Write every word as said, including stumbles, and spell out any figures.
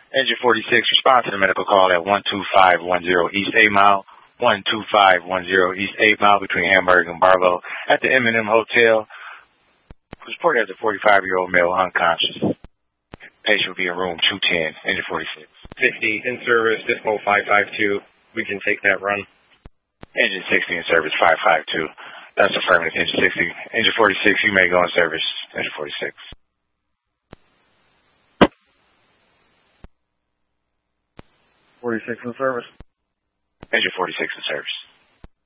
Engine forty-six, respond to the medical call at one two five one zero East eight Mile, one two five one zero East eight Mile between Hamburg and Barlow at the M and M Hotel. Reported as a forty-five-year-old male unconscious. Patient will be in room two ten, engine forty-six. fifty in service, Dispo five five two. We can take that run. Engine sixty in service, five five two. That's affirmative, engine sixty. Engine forty-six, you may go in service, engine forty-six. forty-six in service. Engine forty-six in service.